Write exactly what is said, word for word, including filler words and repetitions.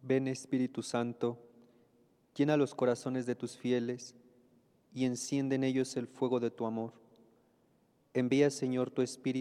Ven Espíritu Santo, llena los corazones de tus fieles y enciende en ellos el fuego de tu amor. Envía, Señor, tu Espíritu